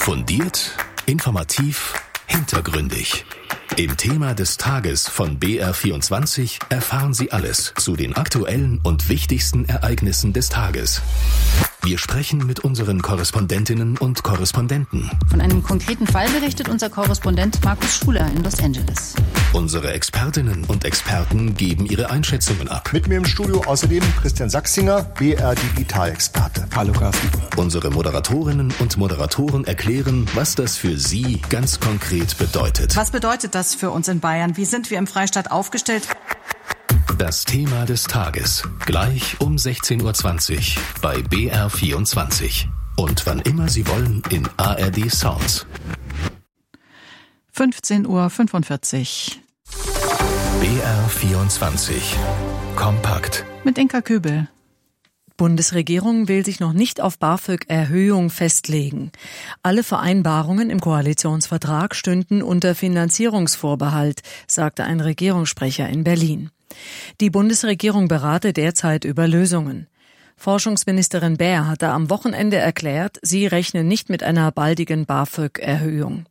Fundiert, informativ, hintergründig. Im Thema des Tages von BR24 erfahren Sie alles zu den aktuellen und wichtigsten Ereignissen des Tages. Wir sprechen mit unseren Korrespondentinnen und Korrespondenten. Von einem konkreten Fall berichtet unser Korrespondent Markus Schuler in Los Angeles. Unsere Expertinnen und Experten geben ihre Einschätzungen ab. Mit mir im Studio außerdem Christian Sachsinger, BR-Digital-Experte. Hallo Carsten. Unsere Moderatorinnen und Moderatoren erklären, was das für Sie ganz konkret bedeutet. Was bedeutet das für uns in Bayern? Wie sind wir im Freistaat aufgestellt? Das Thema des Tages, gleich um 16.20 Uhr bei BR24. Und wann immer Sie wollen in ARD Sounds. 15.45 Uhr. BR24 Kompakt. Mit Inka Köbel. Bundesregierung will sich noch nicht auf BAföG-Erhöhung festlegen. Alle Vereinbarungen im Koalitionsvertrag stünden unter Finanzierungsvorbehalt, sagte ein Regierungssprecher in Berlin. Die Bundesregierung berate derzeit über Lösungen. Forschungsministerin Baer hatte am Wochenende erklärt, sie rechne nicht mit einer baldigen BAföG-Erhöhung.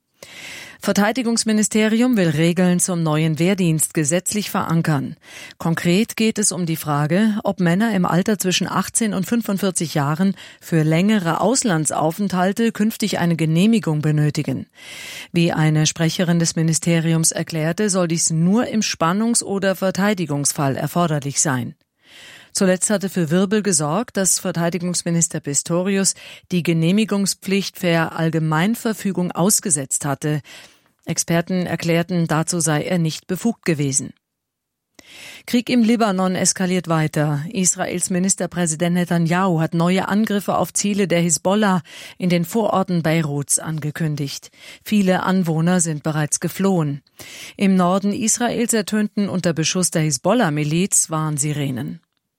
Verteidigungsministerium will Regeln zum neuen Wehrdienst gesetzlich verankern. Konkret geht es um die Frage, ob Männer im Alter zwischen 18 und 45 Jahren für längere Auslandsaufenthalte künftig eine Genehmigung benötigen. Wie eine Sprecherin des Ministeriums erklärte, soll dies nur im Spannungs- oder Verteidigungsfall erforderlich sein. Zuletzt hatte für Wirbel gesorgt, dass Verteidigungsminister Pistorius die Genehmigungspflicht per Allgemeinverfügung ausgesetzt hatte. Experten erklärten, dazu sei er nicht befugt gewesen. Krieg im Libanon eskaliert weiter. Israels Ministerpräsident Netanyahu hat neue Angriffe auf Ziele der Hisbollah in den Vororten Beiruts angekündigt. Viele Anwohner sind bereits geflohen. Im Norden Israels ertönten unter Beschuss der Hisbollah-Miliz Warnsirenen.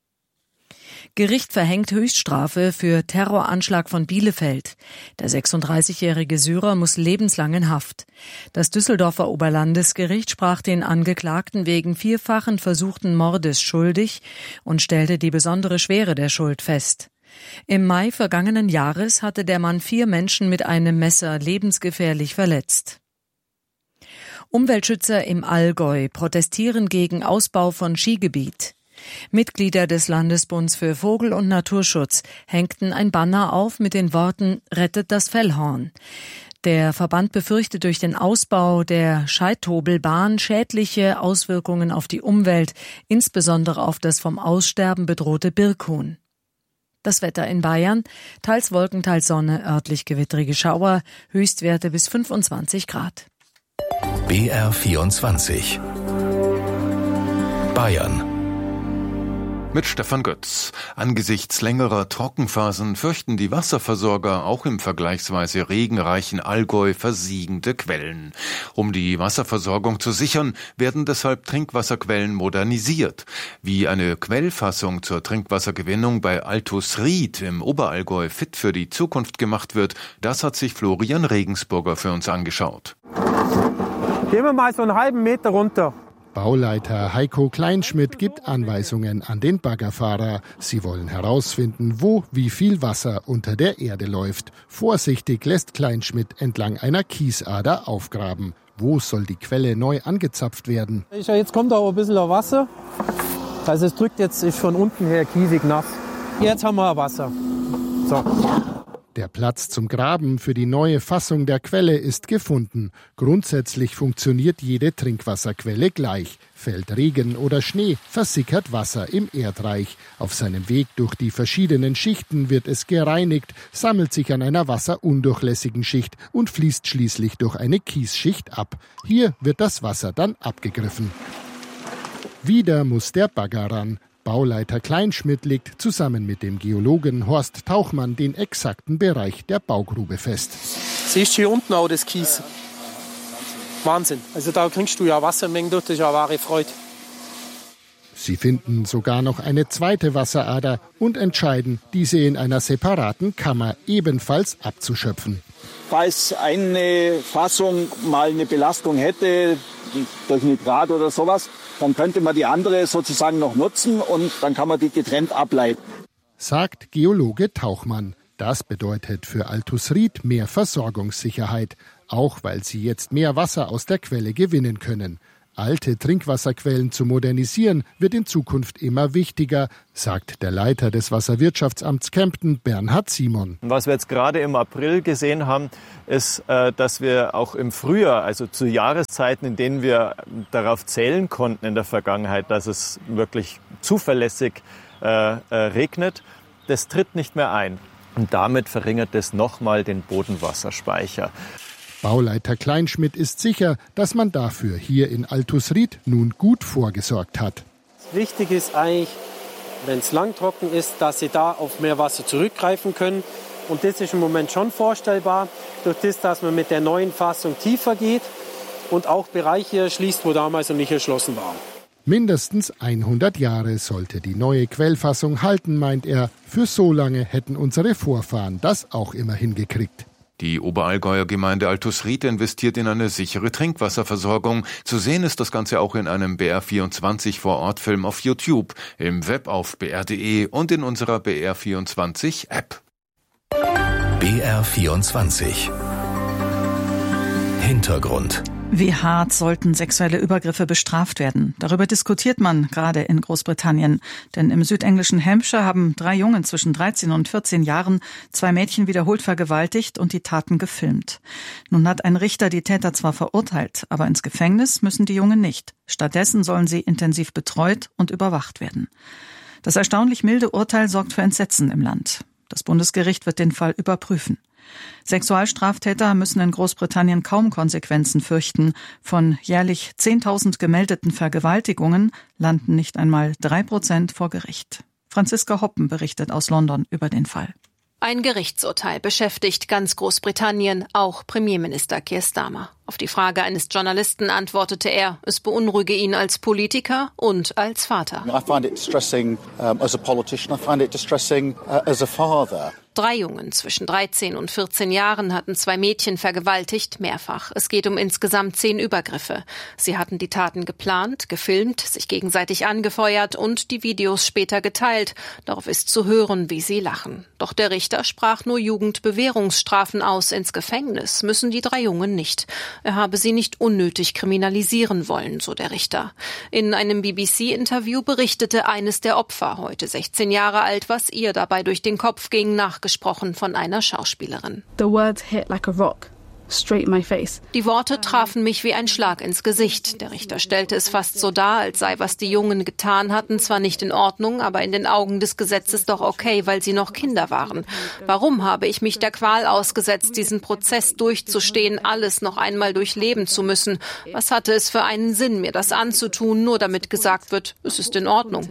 Gericht verhängt Höchststrafe für Terroranschlag von Bielefeld. Der 36-jährige Syrer muss lebenslang in Haft. Das Düsseldorfer Oberlandesgericht sprach den Angeklagten wegen 4-fachen versuchten Mordes schuldig und stellte die besondere Schwere der Schuld fest. Im Mai vergangenen Jahres hatte der Mann 4 Menschen mit einem Messer lebensgefährlich verletzt. Umweltschützer im Allgäu protestieren gegen Ausbau von Skigebiet. Mitglieder des Landesbunds für Vogel- und Naturschutz hängten ein Banner auf mit den Worten »Rettet das Fellhorn«. Der Verband befürchtet durch den Ausbau der Scheithobelbahn schädliche Auswirkungen auf die Umwelt, insbesondere auf das vom Aussterben bedrohte Birkhuhn. Das Wetter in Bayern, teils Wolken, teils Sonne, örtlich gewittrige Schauer, Höchstwerte bis 25 Grad. BR24 Bayern. Mit Stefan Götz. Angesichts längerer Trockenphasen fürchten die Wasserversorger auch im vergleichsweise regenreichen Allgäu versiegende Quellen. Um die Wasserversorgung zu sichern, werden deshalb Trinkwasserquellen modernisiert. Wie eine Quellfassung zur Trinkwassergewinnung bei Altusried im Oberallgäu fit für die Zukunft gemacht wird, das hat sich Florian Regensburger für uns angeschaut. Gehen wir mal so einen halben Meter runter. Bauleiter Heiko Kleinschmidt gibt Anweisungen an den Baggerfahrer. Sie wollen herausfinden, wo wie viel Wasser unter der Erde läuft. Vorsichtig lässt Kleinschmidt entlang einer Kiesader aufgraben. Wo soll die Quelle neu angezapft werden? Jetzt kommt aber ein bisschen Wasser. Also es drückt jetzt, ist von unten her kiesig nass. Jetzt haben wir Wasser. So. Der Platz zum Graben für die neue Fassung der Quelle ist gefunden. Grundsätzlich funktioniert jede Trinkwasserquelle gleich. Fällt Regen oder Schnee, versickert Wasser im Erdreich. Auf seinem Weg durch die verschiedenen Schichten wird es gereinigt, sammelt sich an einer wasserundurchlässigen Schicht und fließt schließlich durch eine Kiesschicht ab. Hier wird das Wasser dann abgegriffen. Wieder muss der Bagger ran. Bauleiter Kleinschmidt legt zusammen mit dem Geologen Horst Tauchmann den exakten Bereich der Baugrube fest. Siehst du hier unten auch das Kies? Wahnsinn. Also da kriegst du ja Wassermengen durch, das ist ja eine wahre Freude. Sie finden sogar noch eine zweite Wasserader und entscheiden, diese in einer separaten Kammer ebenfalls abzuschöpfen. Falls eine Fassung mal eine Belastung hätte, durch Nitrat oder sowas, dann könnte man die andere sozusagen noch nutzen und dann kann man die getrennt ableiten. Sagt Geologe Tauchmann. Das bedeutet für Altus Ried mehr Versorgungssicherheit, auch weil sie jetzt mehr Wasser aus der Quelle gewinnen können. Alte Trinkwasserquellen zu modernisieren, wird in Zukunft immer wichtiger, sagt der Leiter des Wasserwirtschaftsamts Kempten, Bernhard Simon. Was wir jetzt gerade im April gesehen haben, ist, dass wir auch im Frühjahr, also zu Jahreszeiten, in denen wir darauf zählen konnten in der Vergangenheit, dass es wirklich zuverlässig regnet, das tritt nicht mehr ein. Und damit verringert es nochmal den Bodenwasserspeicher. Bauleiter Kleinschmidt ist sicher, dass man dafür hier in Altus Ried nun gut vorgesorgt hat. Wichtig ist eigentlich, wenn es langtrocken ist, dass sie da auf mehr Wasser zurückgreifen können. Und das ist im Moment schon vorstellbar, durch das, dass man mit der neuen Fassung tiefer geht und auch Bereiche erschließt, wo damals noch nicht erschlossen waren. Mindestens 100 Jahre sollte die neue Quellfassung halten, meint er. Für so lange hätten unsere Vorfahren das auch immer hingekriegt. Die Oberallgäuer Gemeinde Altus Ried investiert in eine sichere Trinkwasserversorgung. Zu sehen ist das Ganze auch in einem BR24 Vor-Ort-Film auf YouTube, im Web auf br.de und in unserer BR24-App. BR24 Hintergrund. Wie hart sollten sexuelle Übergriffe bestraft werden? Darüber diskutiert man gerade in Großbritannien. Denn im südenglischen Hampshire haben 3 Jungen zwischen 13 und 14 Jahren 2 Mädchen wiederholt vergewaltigt und die Taten gefilmt. Nun hat ein Richter die Täter zwar verurteilt, aber ins Gefängnis müssen die Jungen nicht. Stattdessen sollen sie intensiv betreut und überwacht werden. Das erstaunlich milde Urteil sorgt für Entsetzen im Land. Das Bundesgericht wird den Fall überprüfen. Sexualstraftäter müssen in Großbritannien kaum Konsequenzen fürchten. Von jährlich 10.000 gemeldeten Vergewaltigungen landen nicht einmal 3% vor Gericht. Franziska Hoppen berichtet aus London über den Fall. Ein Gerichtsurteil beschäftigt ganz Großbritannien, auch Premierminister Keir Starmer. Auf die Frage eines Journalisten antwortete er, es beunruhige ihn als Politiker und als Vater. I find it distressing as a politician. I find it distressing as a father. 3 Jungen zwischen 13 und 14 Jahren hatten 2 Mädchen vergewaltigt, mehrfach. Es geht um insgesamt 10 Übergriffe. Sie hatten die Taten geplant, gefilmt, sich gegenseitig angefeuert und die Videos später geteilt. Darauf ist zu hören, wie sie lachen. Doch der Richter sprach nur Jugendbewährungsstrafen aus. Ins Gefängnis müssen die 3 Jungen nicht. Er habe sie nicht unnötig kriminalisieren wollen, so der Richter. In einem BBC-Interview berichtete eines der Opfer, heute 16 Jahre alt, was ihr dabei durch den Kopf ging, nachgesprochen von einer Schauspielerin. The words hit like a rock. Straight in my face. Die Worte trafen mich wie ein Schlag ins Gesicht. Der Richter stellte es fast so dar, als sei, was die Jungen getan hatten, zwar nicht in Ordnung, aber in den Augen des Gesetzes doch okay, weil sie noch Kinder waren. Warum habe ich mich der Qual ausgesetzt, diesen Prozess durchzustehen, alles noch einmal durchleben zu müssen? Was hatte es für einen Sinn, mir das anzutun, nur damit gesagt wird, es ist in Ordnung?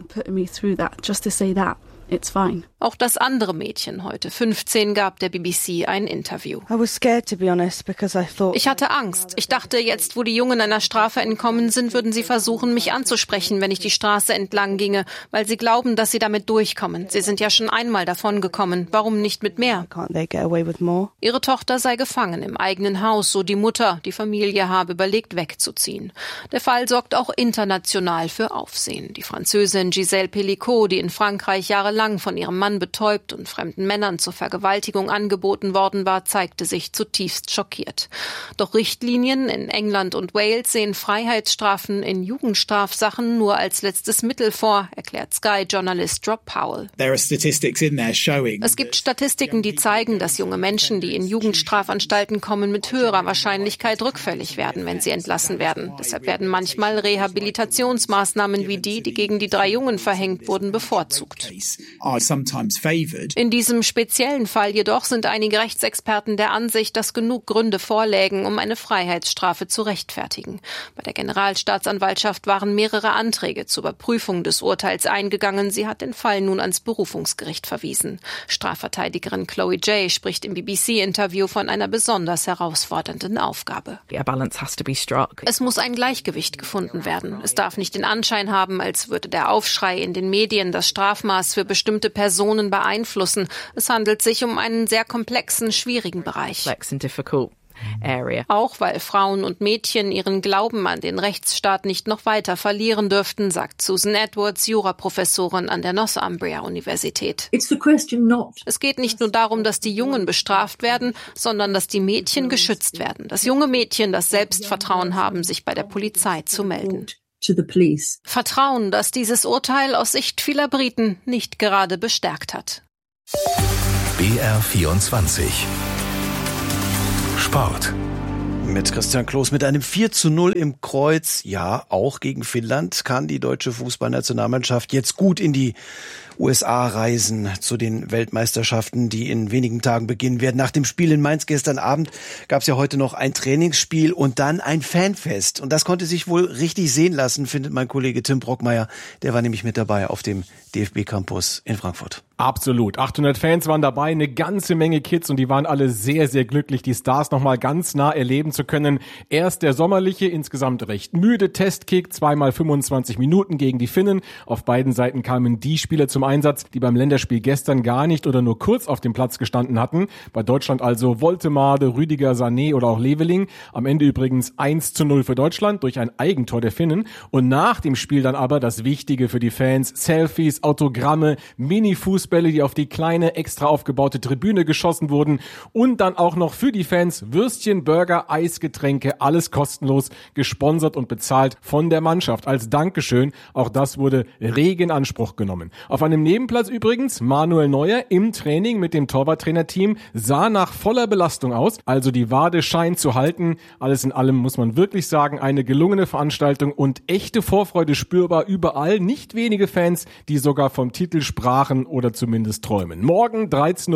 It's fine. Auch das andere Mädchen, heute 15, gab der BBC ein Interview. Ich hatte Angst. Ich dachte, jetzt, wo die Jungen einer Strafe entkommen sind, würden sie versuchen, mich anzusprechen, wenn ich die Straße entlang ginge, weil sie glauben, dass sie damit durchkommen. Sie sind ja schon einmal davongekommen. Warum nicht mit mehr? Ihre Tochter sei gefangen im eigenen Haus, so die Mutter. Die Familie habe überlegt, wegzuziehen. Der Fall sorgt auch international für Aufsehen. Die Französin Gisèle Pellicot, die in Frankreich jahrelang von ihrem Mann betäubt und fremden Männern zur Vergewaltigung angeboten worden war, zeigte sich zutiefst schockiert. Doch Richtlinien in England und Wales sehen Freiheitsstrafen in Jugendstrafsachen nur als letztes Mittel vor, erklärt Sky-Journalist Rob Powell. Es gibt Statistiken, die zeigen, dass junge Menschen, die in Jugendstrafanstalten kommen, mit höherer Wahrscheinlichkeit rückfällig werden, wenn sie entlassen werden. Deshalb werden manchmal Rehabilitationsmaßnahmen wie die gegen die 3 Jungen verhängt wurden, bevorzugt. In diesem speziellen Fall jedoch sind einige Rechtsexperten der Ansicht, dass genug Gründe vorlägen, um eine Freiheitsstrafe zu rechtfertigen. Bei der Generalstaatsanwaltschaft waren mehrere Anträge zur Überprüfung des Urteils eingegangen. Sie hat den Fall nun ans Berufungsgericht verwiesen. Strafverteidigerin Chloe Jay spricht im BBC-Interview von einer besonders herausfordernden Aufgabe. Es muss ein Gleichgewicht gefunden werden. Es darf nicht den Anschein haben, als würde der Aufschrei in den Medien das Strafmaß für bestimmte Personen beeinflussen. Es handelt sich um einen sehr komplexen, schwierigen Bereich. Auch weil Frauen und Mädchen ihren Glauben an den Rechtsstaat nicht noch weiter verlieren dürften, sagt Susan Edwards, Juraprofessorin an der Northumbria-Universität. Es geht nicht nur darum, dass die Jungen bestraft werden, sondern dass die Mädchen geschützt werden. Dass junge Mädchen das Selbstvertrauen haben, sich bei der Polizei zu melden. Vertrauen, das dieses Urteil aus Sicht vieler Briten nicht gerade bestärkt hat. BR24 Sport. Mit Christian Kloß mit einem 4:0 im Kreuz. Ja, auch gegen Finnland kann die deutsche Fußballnationalmannschaft jetzt gut in die USA reisen zu den Weltmeisterschaften, die in wenigen Tagen beginnen werden. Nach dem Spiel in Mainz gestern Abend gab es ja heute noch ein Trainingsspiel und dann ein Fanfest. Und das konnte sich wohl richtig sehen lassen, findet mein Kollege Tim Brockmeier. Der war nämlich mit dabei auf dem DFB-Campus in Frankfurt. Absolut. 800 Fans waren dabei, eine ganze Menge Kids und die waren alle sehr, sehr glücklich, die Stars nochmal ganz nah erleben zu können. Erst der sommerliche, insgesamt recht müde Testkick, 2x25 Minuten gegen die Finnen. Auf beiden Seiten kamen die Spieler zum Einsatz, die beim Länderspiel gestern gar nicht oder nur kurz auf dem Platz gestanden hatten. Bei Deutschland also Woltemade, Rüdiger, Sané oder auch Leveling. Am Ende übrigens 1:0 für Deutschland durch ein Eigentor der Finnen. Und nach dem Spiel dann aber das Wichtige für die Fans: Selfies, Autogramme, Mini-Fußbälle, die auf die kleine, extra aufgebaute Tribüne geschossen wurden. Und dann auch noch für die Fans Würstchen, Burger, Eisgetränke, alles kostenlos, gesponsert und bezahlt von der Mannschaft. Als Dankeschön, auch das wurde rege in Anspruch genommen. Auf einem Nebenplatz übrigens Manuel Neuer im Training mit dem Torwarttrainerteam, sah nach voller Belastung aus, also die Wade scheint zu halten. Alles in allem muss man wirklich sagen, eine gelungene Veranstaltung und echte Vorfreude spürbar überall. Nicht wenige Fans, die sogar vom Titel sprachen oder zumindest träumen. Morgen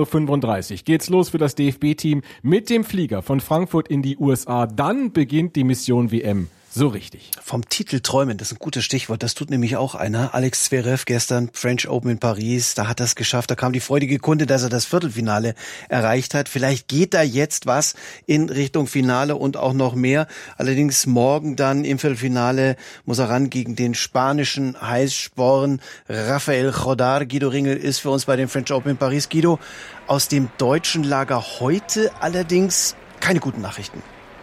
13:35 Uhr geht's los für das DFB-Team mit dem Flieger von Frankfurt in die USA. Dann beginnt die Mission WM. So richtig. Vom Titel träumen, das ist ein gutes Stichwort. Das tut nämlich auch einer. Alex Zverev gestern, French Open in Paris, da hat er es geschafft. Da kam die freudige Kunde, dass er das Viertelfinale erreicht hat. Vielleicht geht da jetzt was in Richtung Finale und auch noch mehr. Allerdings morgen dann im Viertelfinale muss er ran gegen den spanischen Heißsporn Rafael Jodar. Guido Ringel ist für uns bei den French Open in Paris. Guido, aus dem deutschen Lager heute allerdings keine guten Nachrichten.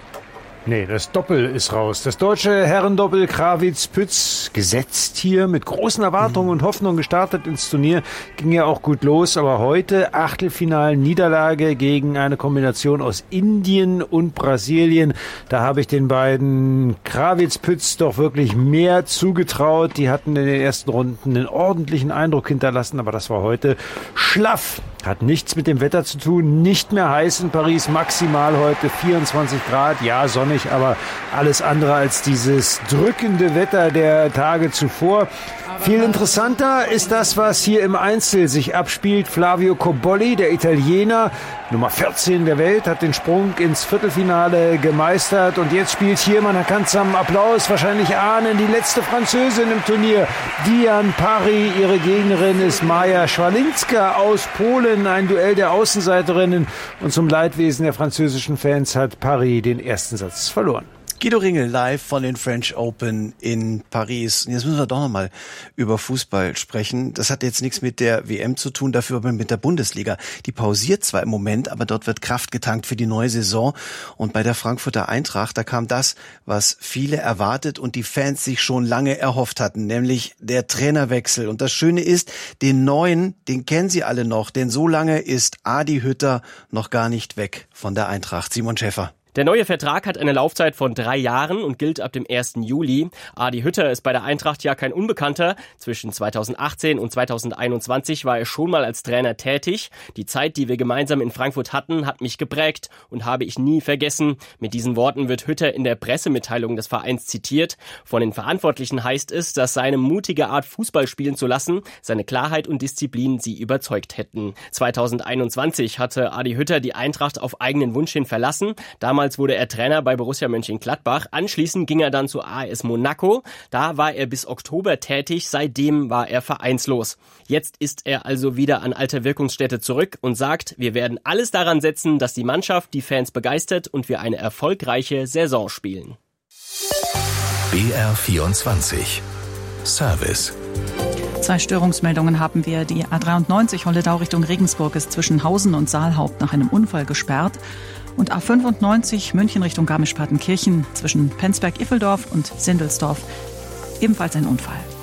Nee, das Doppel ist raus. Das deutsche Herrendoppel Krawitz-Pütz, gesetzt hier, mit großen Erwartungen und Hoffnungen gestartet ins Turnier, ging ja auch gut los. Aber heute Achtelfinal-Niederlage gegen eine Kombination aus Indien und Brasilien. Da habe ich den beiden Krawitz-Pütz doch wirklich mehr zugetraut. Die hatten in den ersten Runden einen ordentlichen Eindruck hinterlassen, aber das war heute schlaff. Hat nichts mit dem Wetter zu tun, nicht mehr heiß in Paris, maximal heute 24 Grad, ja sonnig, aber alles andere als dieses drückende Wetter der Tage zuvor. Viel interessanter ist das, was hier im Einzel sich abspielt. Flavio Cobolli, der Italiener, Nummer 14 der Welt, hat den Sprung ins Viertelfinale gemeistert und jetzt spielt hier, man kann es am Applaus wahrscheinlich ahnen, die letzte Französin im Turnier, Diane Parry. Ihre Gegnerin ist Maja Schwalinska aus Polen, ein Duell der Außenseiterinnen und zum Leidwesen der französischen Fans hat Parry den ersten Satz verloren. Guido Ringel live von den French Open in Paris. Und jetzt müssen wir doch nochmal über Fußball sprechen. Das hat jetzt nichts mit der WM zu tun, dafür aber mit der Bundesliga. Die pausiert zwar im Moment, aber dort wird Kraft getankt für die neue Saison. Und bei der Frankfurter Eintracht, da kam das, was viele erwartet und die Fans sich schon lange erhofft hatten, nämlich der Trainerwechsel. Und das Schöne ist, den neuen, den kennen Sie alle noch, denn so lange ist Adi Hütter noch gar nicht weg von der Eintracht. Simon Schäfer. Der neue Vertrag hat eine Laufzeit von 3 Jahren und gilt ab dem 1. Juli. Adi Hütter ist bei der Eintracht ja kein Unbekannter. Zwischen 2018 und 2021 war er schon mal als Trainer tätig. Die Zeit, die wir gemeinsam in Frankfurt hatten, hat mich geprägt und habe ich nie vergessen. Mit diesen Worten wird Hütter in der Pressemitteilung des Vereins zitiert. Von den Verantwortlichen heißt es, dass seine mutige Art, Fußball spielen zu lassen, seine Klarheit und Disziplin sie überzeugt hätten. 2021 hatte Adi Hütter die Eintracht auf eigenen Wunsch hin verlassen. Damals wurde er Trainer bei Borussia Mönchengladbach. Anschließend ging er dann zu AS Monaco. Da war er bis Oktober tätig. Seitdem war er vereinslos. Jetzt ist er also wieder an alter Wirkungsstätte zurück und sagt, wir werden alles daran setzen, dass die Mannschaft die Fans begeistert und wir eine erfolgreiche Saison spielen. BR24 Service. 2 Störungsmeldungen haben wir. Die A93 Holledau Richtung Regensburg ist zwischen Hausen und Saalhaupt nach einem Unfall gesperrt. Und A95 München Richtung Garmisch-Partenkirchen zwischen Penzberg-Iffeldorf und Sindelsdorf ebenfalls ein Unfall.